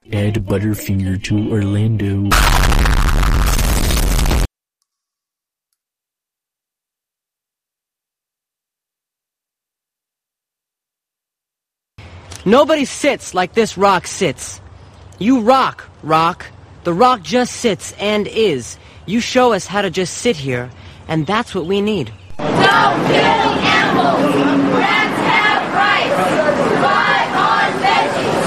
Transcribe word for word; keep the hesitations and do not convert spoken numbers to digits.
Add Butterfinger to Orlando. Nobody sits like this rock sits. You rock, rock. The rock just sits and is. You show us how to just sit here, and that's what we need. Don't kill animals! Rats have rights! Survive on veggies!